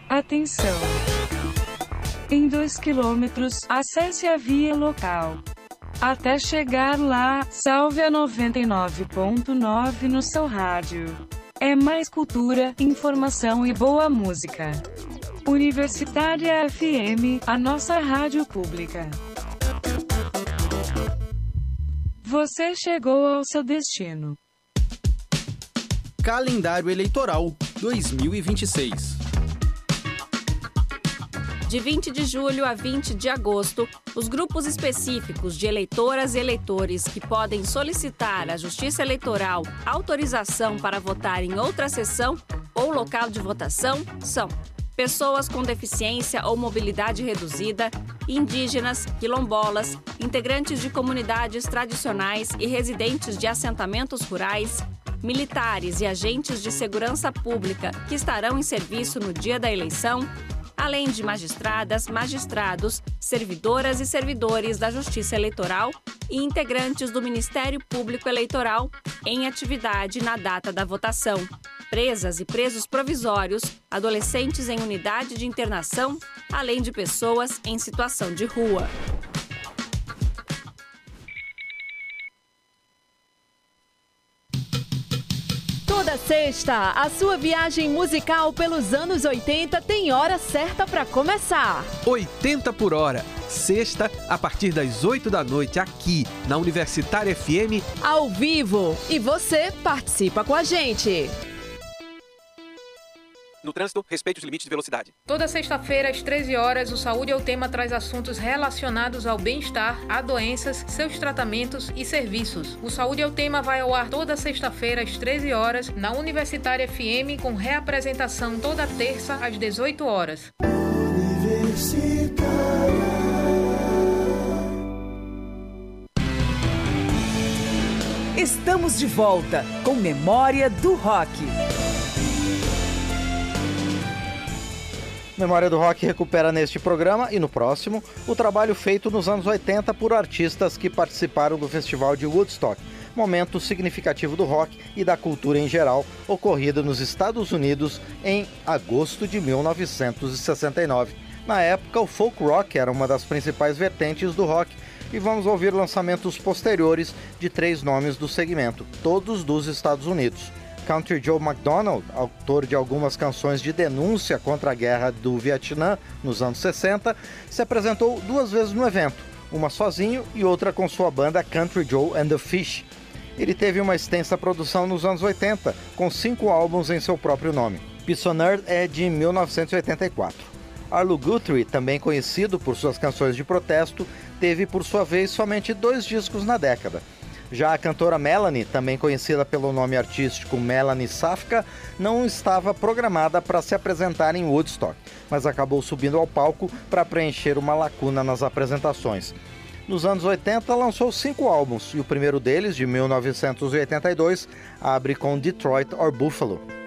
Atenção! Em 2 quilômetros, acesse a via local. Até chegar lá, salve a 99.9 no seu rádio. É mais cultura, informação e boa música. Universitária FM, a nossa rádio pública. Você chegou ao seu destino. Calendário Eleitoral 2026. De 20 de julho a 20 de agosto, os grupos específicos de eleitoras e eleitores que podem solicitar à Justiça Eleitoral autorização para votar em outra sessão ou local de votação são pessoas com deficiência ou mobilidade reduzida, indígenas, quilombolas, integrantes de comunidades tradicionais e residentes de assentamentos rurais, militares e agentes de segurança pública que estarão em serviço no dia da eleição, além de magistradas, magistrados, servidoras e servidores da Justiça Eleitoral e integrantes do Ministério Público Eleitoral em atividade na data da votação, presas e presos provisórios, adolescentes em unidade de internação, além de pessoas em situação de rua. Toda sexta, a sua viagem musical pelos anos 80 tem hora certa para começar. 80 por hora, sexta, a partir das 8 da noite, aqui na Universitária FM. Ao vivo. E você participa com a gente. No trânsito, respeite os limites de velocidade. Toda sexta-feira, às 13 horas, o Saúde é o Tema traz assuntos relacionados ao bem-estar, a doenças, seus tratamentos e serviços. O Saúde é o Tema vai ao ar toda sexta-feira, às 13 horas, na Universitária FM, com reapresentação toda terça, às 18 horas. Estamos de volta com Memória do Rock. Memória do Rock recupera neste programa e no próximo o trabalho feito nos anos 80 por artistas que participaram do Festival de Woodstock, momento significativo do rock e da cultura em geral, ocorrido nos Estados Unidos em agosto de 1969. Na época, o folk rock era uma das principais vertentes do rock e vamos ouvir lançamentos posteriores de 3 nomes do segmento, todos dos Estados Unidos. Country Joe McDonald, autor de algumas canções de denúncia contra a guerra do Vietnã nos anos 60, se apresentou 2 vezes no evento, uma sozinho e outra com sua banda Country Joe and the Fish. Ele teve uma extensa produção nos anos 80, com 5 álbuns em seu próprio nome. Pioneer é de 1984. Arlo Guthrie, também conhecido por suas canções de protesto, teve por sua vez somente 2 discos na década. Já a cantora Melanie, também conhecida pelo nome artístico Melanie Safka, não estava programada para se apresentar em Woodstock, mas acabou subindo ao palco para preencher uma lacuna nas apresentações. Nos anos 80, lançou 5 álbuns, e o primeiro deles, de 1982, abre com Detroit or Buffalo.